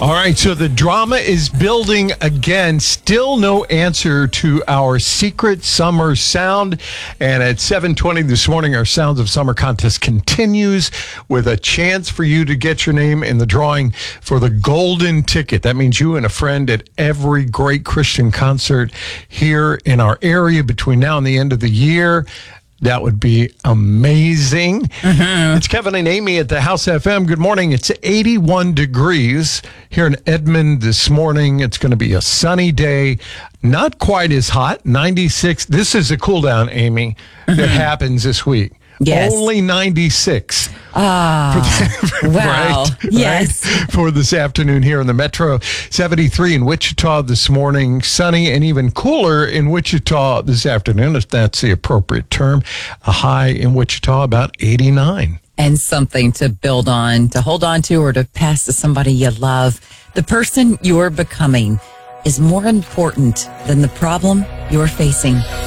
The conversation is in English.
All right, so the drama is building again. Still no answer to our secret summer sound. And at 7:20 this morning, our Sounds of Summer contest continues with a chance for you to get your name in the drawing for the golden ticket. That means you and a friend at every great Christian concert here in our area between now and the end of the year. That would be amazing. It's Kevin and Amy at the House FM. Good morning. It's 81 degrees here in Edmond this morning. It's going to be a sunny day. Not quite as hot, 96. This is a cool down, Amy, that happens this week. Yes. Only 96. Wow. Right? Yes. Right? For this afternoon here in the Metro. 73 in Wichita this morning. Sunny and even cooler in Wichita this afternoon, if that's the appropriate term. A high in Wichita about 89. And something to build on, to hold on to, or to pass to somebody you love. The person you're becoming is more important than the problem you're facing.